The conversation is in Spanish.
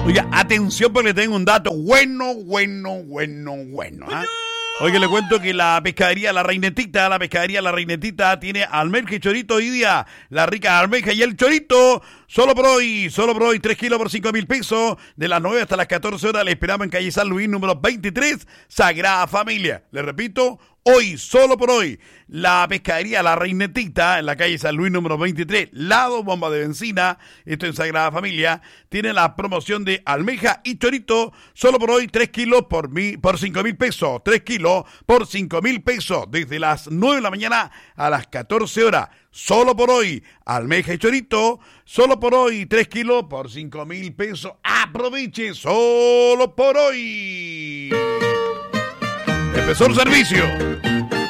Oiga, atención porque le tengo un dato bueno. ¿Ah? Oiga, le cuento que la pescadería La Reinetita tiene almeja y chorito hoy día. La rica almeja y el chorito. Solo por hoy, 3 kilos por 5.000 pesos. De las 9 hasta las 14 horas le esperamos en calle San Luis, número 23, Sagrada Familia. Le repito, hoy, solo por hoy, la pescadería La Reinetita, en la calle San Luis, número 23, lado bomba de benzina, esto en Sagrada Familia, tiene la promoción de almeja y chorito, solo por hoy, 3 kilos por 5.000 pesos. 3 kilos por 5.000 pesos, desde las 9 de la mañana a las 14 horas. Solo por hoy, almeja y chorito, solo por hoy, 3 kilos por 5.000 pesos. Aproveche, solo por hoy. Empezó el servicio.